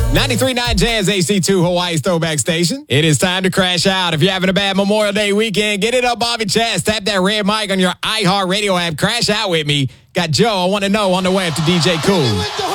93.9 Jazz AC2 Hawaii's throwback station. It is time to crash out. If you're having a bad Memorial Day weekend, get it up off your chest. Tap that red mic on your iHeartRadio app. Crash out with me. Got Joe, I Want to Know, on the way up to DJ Cool.